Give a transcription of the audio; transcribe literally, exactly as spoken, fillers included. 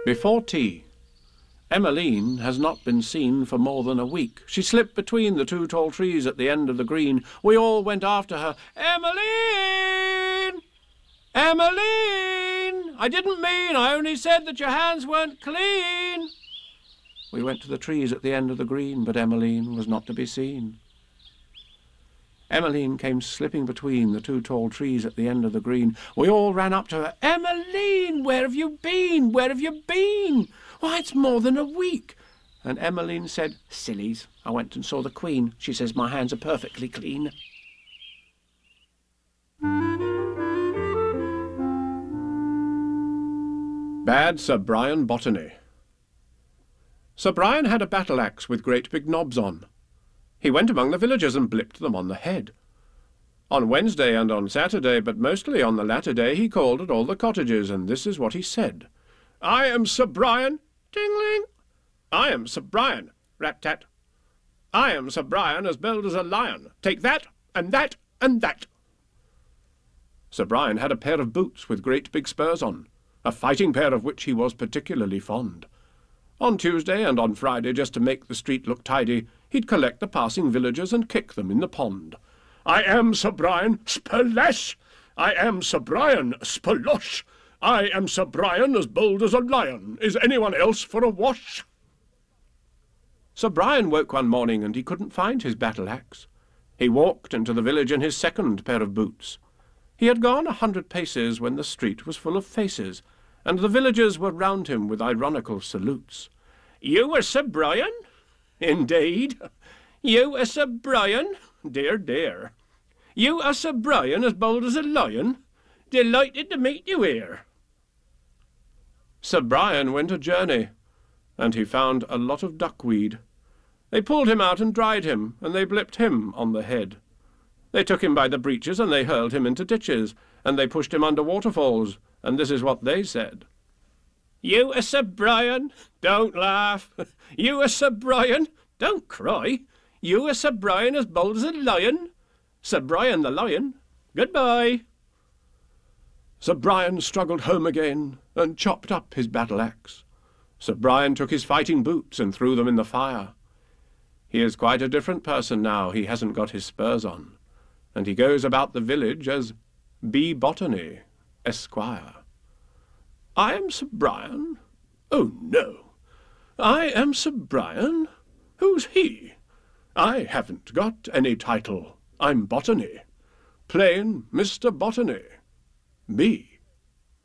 Before tea. Emmeline has not been seen for more than a week. She slipped between the two tall trees at the end of the green. We all went after her. Emmeline! Emmeline! I didn't mean, I only said that your hands weren't clean. We went to the trees at the end of the green, but Emmeline was not to be seen. Emmeline came slipping between the two tall trees at the end of the green. We all ran up to her. Emmeline, where have you been? Where have you been? Why, it's more than a week. And Emmeline said, Sillies, I went and saw the Queen. She says my hands are perfectly clean. Bad Sir Brian Botany. Sir Brian had a battle-axe with great big knobs on. He went among the villagers and blipped them on the head. On Wednesday and on Saturday, but mostly on the latter day, he called at all the cottages, and this is what he said. I am Sir Brian, ting-ling. I am Sir Brian, rat-tat. I am Sir Brian as bold as a lion. Take that, and that, and that. Sir Brian had a pair of boots with great big spurs on, a fighting pair of which he was particularly fond. On Tuesday and on Friday, just to make the street look tidy, he'd collect the passing villagers and kick them in the pond. I am Sir Brian, splash! I am Sir Brian, splosh! I am Sir Brian as bold as a lion. Is anyone else for a wash? Sir Brian woke one morning and he couldn't find his battle-axe. He walked into the village in his second pair of boots. He had gone a hundred paces when the street was full of faces, and the villagers were round him with ironical salutes. You are Sir Brian? Indeed. You are Sir Brian? Dear, dear. You are Sir Brian as bold as a lion? Delighted to meet you here. Sir Brian went a journey, and he found a lot of duckweed. They pulled him out and dried him, and they blipped him on the head. They took him by the breeches, and they hurled him into ditches, and they pushed him under waterfalls, and this is what they said. You are Sir Brian, don't laugh. You are Sir Brian, don't cry. You are Sir Brian as bold as a lion. Sir Brian the lion, goodbye. Sir Brian struggled home again, and chopped up his battle-axe. Sir Brian took his fighting boots and threw them in the fire. He is quite a different person now. He hasn't got his spurs on, and he goes about the village as B. Botany, Esquire. I am Sir Brian? Oh, no. I am Sir Brian? Who's he? I haven't got any title. I'm Botany. Plain Mister Botany. B.